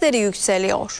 sesleri yükseliyor.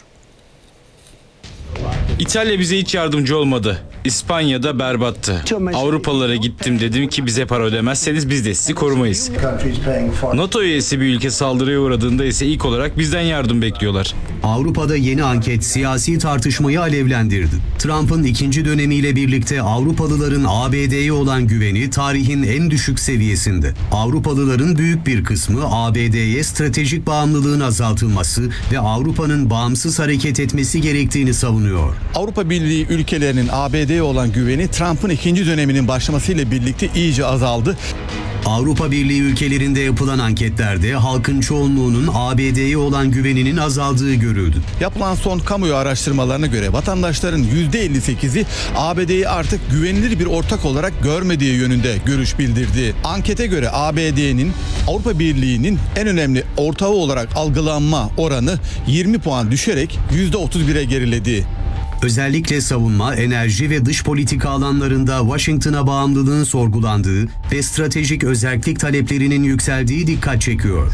İtalya bize hiç yardımcı olmadı. İspanya'da berbattı. Avrupalılara gittim, dedim ki bize para ödemezseniz biz de sizi korumayız. NATO üyesi bir ülke saldırıya uğradığında ise ilk olarak bizden yardım bekliyorlar. Avrupa'da yeni anket siyasi tartışmayı alevlendirdi. Trump'ın ikinci dönemiyle birlikte Avrupalıların ABD'ye olan güveni tarihin en düşük seviyesinde. Avrupalıların büyük bir kısmı ABD'ye stratejik bağımlılığın azaltılması ve Avrupa'nın bağımsız hareket etmesi gerektiğini savunuyor. Avrupa Birliği ülkelerinin ABD'ye olan güveni Trump'ın ikinci döneminin başlamasıyla birlikte iyice azaldı. Avrupa Birliği ülkelerinde yapılan anketlerde halkın çoğunluğunun ABD'ye olan güveninin azaldığı görüldü. Yapılan son kamuoyu araştırmalarına göre vatandaşların %58'i ABD'yi artık güvenilir bir ortak olarak görmediği yönünde görüş bildirdi. Ankete göre ABD'nin Avrupa Birliği'nin en önemli ortağı olarak algılanma oranı 20 puan düşerek %31'e geriledi. Özellikle savunma, enerji ve dış politika alanlarında Washington'a bağımlılığın sorgulandığı ve stratejik özellik taleplerinin yükseldiği dikkat çekiyor.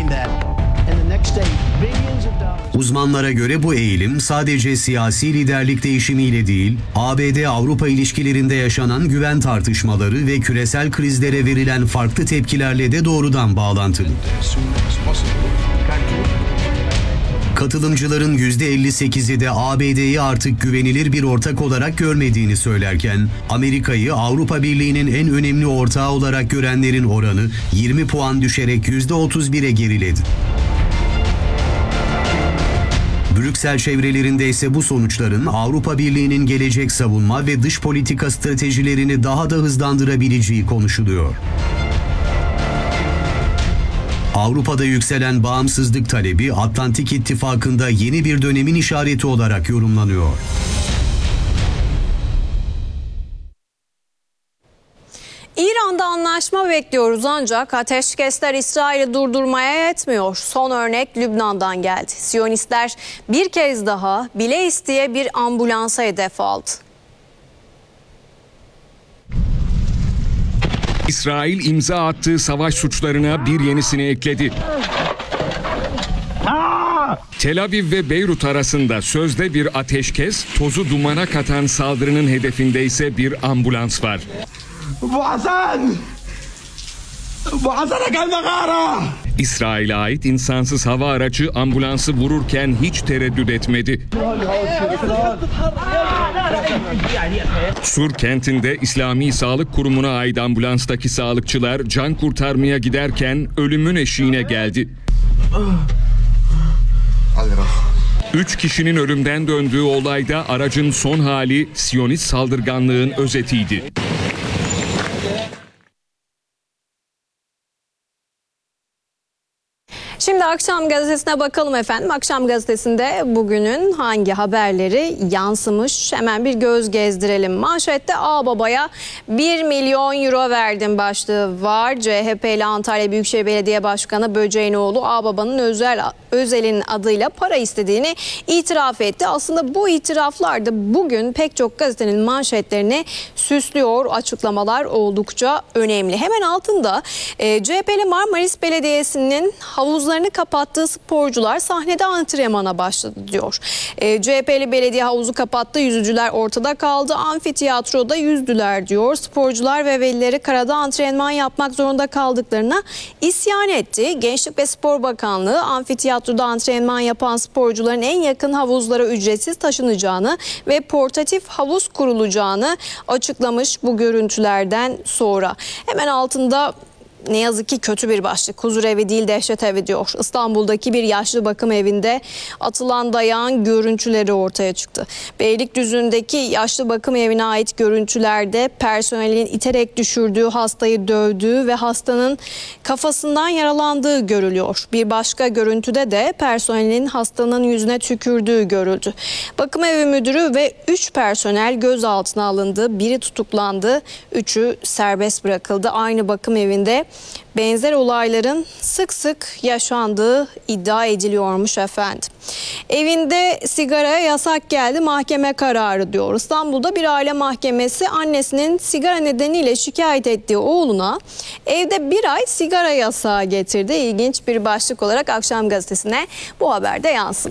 Uzmanlara göre bu eğilim sadece siyasi liderlik değişimiyle değil, ABD-Avrupa ilişkilerinde yaşanan güven tartışmaları ve küresel krizlere verilen farklı tepkilerle de doğrudan bağlantılı. Katılımcıların %58'i de ABD'yi artık güvenilir bir ortak olarak görmediğini söylerken, Amerika'yı Avrupa Birliği'nin en önemli ortağı olarak görenlerin oranı 20 puan düşerek %31'e geriledi. Brüksel çevrelerinde ise bu sonuçların Avrupa Birliği'nin gelecek savunma ve dış politika stratejilerini daha da hızlandırabileceği konuşuluyor. Avrupa'da yükselen bağımsızlık talebi Atlantik İttifakı'nda yeni bir dönemin işareti olarak yorumlanıyor. İran'da anlaşma bekliyoruz ancak ateşkesler İsrail'i durdurmaya yetmiyor. Son örnek Lübnan'dan geldi. Siyonistler bir kez daha bile isteye bir ambulansa hedef aldı. İsrail imza attığı savaş suçlarına bir yenisini ekledi. Tel Aviv ve Beyrut arasında sözde bir ateşkes, tozu dumana katan saldırının hedefinde ise bir ambulans var. İsrail'e ait insansız hava aracı ambulansı vururken hiç tereddüt etmedi. Sur kentinde İslami Sağlık Kurumu'na ait ambulanstaki sağlıkçılar can kurtarmaya giderken ölümün eşiğine geldi. 3 kişinin ölümden döndüğü olayda aracın son hali Siyonist saldırganlığın özetiydi. Şimdi Akşam Gazetesi'ne bakalım efendim. Akşam Gazetesi'nde bugünün hangi haberleri yansımış? Hemen bir göz gezdirelim. Manşette Ağbaba'ya 1 milyon euro verdim başlığı var. CHP'li Antalya Büyükşehir Belediye Başkanı Böceğinoğlu Ağbaba'nın Özel'in adıyla para istediğini itiraf etti. Aslında bu itiraflar da bugün pek çok gazetenin manşetlerini süslüyor. Açıklamalar oldukça önemli. Hemen altında CHP'li Marmaris Belediyesi'nin havuzlarını kapattığı sporcular sahnede antrenmana başladı diyor. CHP'li belediye havuzu kapattı, yüzücüler ortada kaldı, amfitiyatroda yüzdüler diyor. Sporcular ve velileri karada antrenman yapmak zorunda kaldıklarına isyan etti. Gençlik ve Spor Bakanlığı amfitiyatroda antrenman yapan sporcuların en yakın havuzlara ücretsiz taşınacağını ve portatif havuz kurulacağını açıklamış bu görüntülerden sonra. Hemen altında ne yazık ki kötü bir başlık. Huzurevi değil dehşet evi diyor. İstanbul'daki bir yaşlı bakım evinde atılan dayağın görüntüleri ortaya çıktı. Beylikdüzü'ndeki yaşlı bakım evine ait görüntülerde personelin iterek düşürdüğü, hastayı dövdüğü ve hastanın kafasından yaralandığı görülüyor. Bir başka görüntüde de personelin hastanın yüzüne tükürdüğü görüldü. Bakım evi müdürü ve 3 personel gözaltına alındı. Biri tutuklandı, 3'ü serbest bırakıldı. Aynı bakım evinde benzer olayların sık sık yaşandığı iddia ediliyormuş efendim. Evinde sigaraya yasak geldi, mahkeme kararı diyor. İstanbul'da bir aile mahkemesi annesinin sigara nedeniyle şikayet ettiği oğluna evde bir ay sigara yasağı getirdi. İlginç bir başlık olarak Akşam Gazetesi'ne bu haber de yansımış.